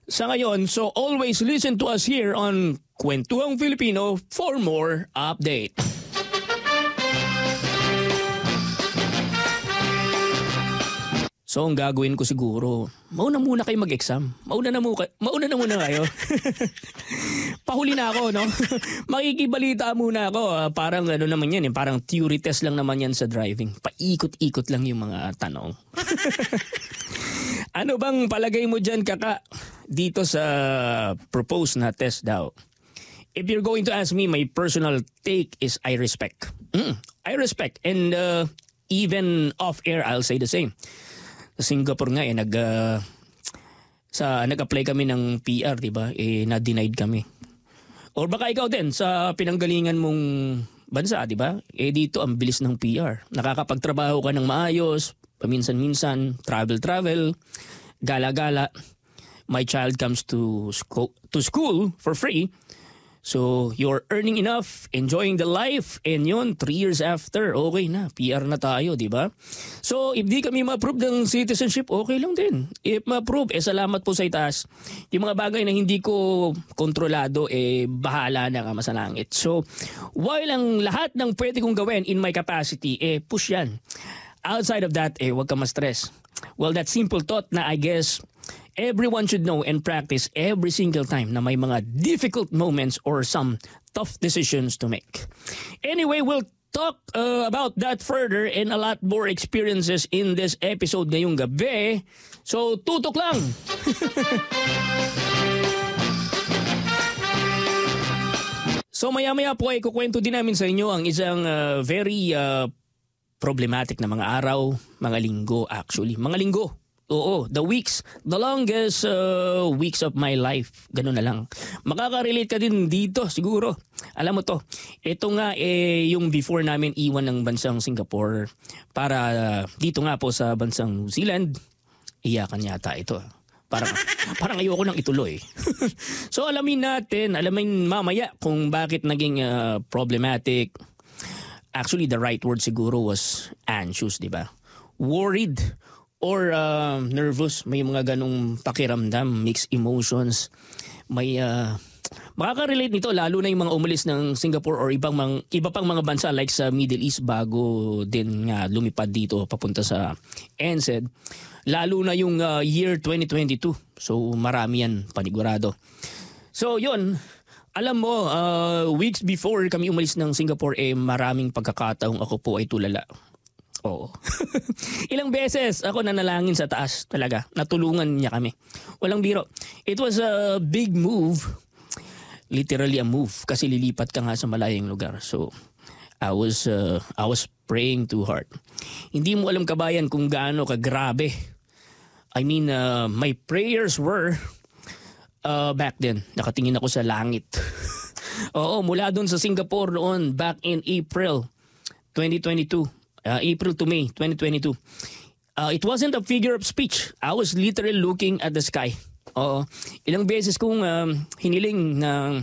sa ngayon. So always listen to us here on Kwentuhang Filipino for more update. So ang gagawin ko siguro, mauna muna kayo mag-exam. Mauna na muna kayo. Pahuli na ako, no? Makikibalita muna ako. Parang ano naman yan, parang theory test lang naman yan sa driving. Paikot-ikot lang yung mga tanong. Ano bang palagay mo dyan, kaka, dito sa proposed na test daw? If you're going to ask me, my personal take is I respect. I respect. And even off-air, I'll say the same. Sa Singapore nga nag-apply kami ng PR, 'di ba? Na-denied kami. Or baka ikaw din sa pinanggalingan mong bansa, 'di ba? Dito ang bilis ng PR. Nakakapagtrabaho ka ng maayos, paminsan-minsan, travel, gala-gala. My child comes to school for free. So, you're earning enough, enjoying the life, and yun, 3 years after, okay na, PR na tayo, di ba? So, if di kami ma-approve ng citizenship, okay lang din. If ma-approve, salamat po sa itaas. Yung mga bagay na hindi ko kontrolado, bahala na ka masalangit. So, while ang lahat ng pwede kong gawin in my capacity, push yan. Outside of that, wag ka ma-stress. Well, that simple thought na I guess everyone should know and practice every single time na may mga difficult moments or some tough decisions to make. Anyway, we'll talk about that further and a lot more experiences in this episode ngayong gabi. So, tutok lang! So, maya-maya po ay kukwento din namin sa inyo ang isang very problematic na mga araw, mga linggo actually. Mga linggo. Oo, the longest weeks of my life. Ganun na lang. Makaka-relate ka din dito siguro. Alam mo to, ito nga yung before namin iwan ng bansang Singapore para dito nga po sa bansang New Zealand. Iyakan yata ito. Parang ayoko nang ituloy. So alamin mamaya kung bakit naging problematic. Actually, the right word siguro was anxious, di ba? Worried or nervous, may mga ganong pakiramdam, mixed emotions. May makaka-relate nito lalo na yung mga umalis ng Singapore or iba pang mga bansa like sa Middle East bago din nga lumipad dito papunta sa NZ. Lalo na yung year 2022. So marami yan, panigurado. So yun, alam mo, weeks before kami umalis ng Singapore, maraming pagkakataong ako po ay tulala. Oo. Ilang beses ako nanalangin sa taas talaga. Natulungan niya kami. Walang biro. It was a big move. Literally a move. Kasi lilipat ka nga sa malayong lugar. So, I was praying too hard. Hindi mo alam kabayan kung gaano kagrabe. I mean, my prayers were back then. Nakatingin ako sa langit. Oo, mula doon sa Singapore noon back in April 2022. April to May 2022. It wasn't a figure of speech. I was literally looking at the sky. Oo. Ilang beses kong hiniling na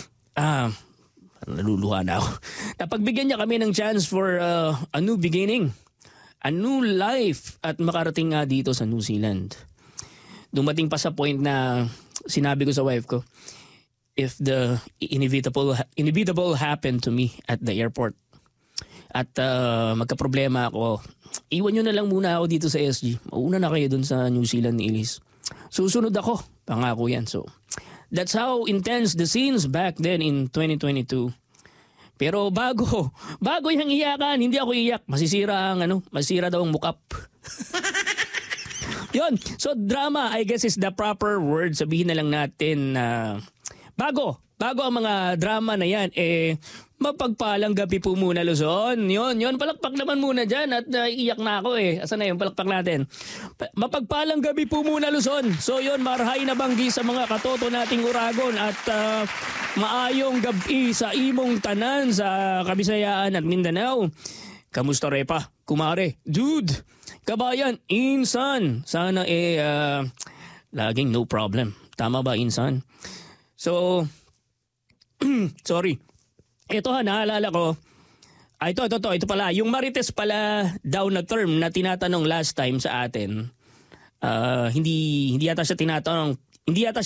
naluluha na ako. Napagbigyan niya kami ng chance for a new beginning. A new life at makarating nga dito sa New Zealand. Dumating pa sa point na sinabi ko sa wife ko, if the inevitable happened to me at the airport, at magka-problema ako, iwan nyo na lang muna ako dito sa SG. Mauna na kayo dun sa New Zealand ni Elise. Susunod ako. Pangako yan. So, that's how intense the scenes back then in 2022. Pero bago yung iyakan, hindi ako iyak. Masisira daw ang mukap. Yun. So, drama, I guess is the proper word. Sabihin na lang natin na bago ang mga drama na yan, mapagpalang gabi po muna Luzon. Yun, palakpak naman muna dyan at iyak na ako Asan na yung palakpak natin? Mapagpalang gabi po muna Luzon. So yun, marhay na banggi sa mga katoto nating Uragon at maayong gabi sa imong tanan sa Kabisayaan at Mindanao. Kamusta repa? Kumare? Dude! Kabayan? Insan? Sana laging no problem. Tama ba insan? So, sorry. Ito naalala ko. Ito pala. Yung Marites pala daw na term na tinatanong last time sa atin. Hindi yata siya tinatanong